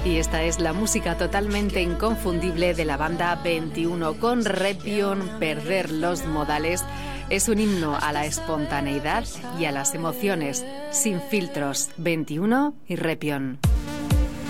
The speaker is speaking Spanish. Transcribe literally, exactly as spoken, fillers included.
Y esta es la música totalmente inconfundible de la banda veintiuno con Repion. Perder los modales es un himno a la espontaneidad y a las emociones, sin filtros. veintiuno y Repion.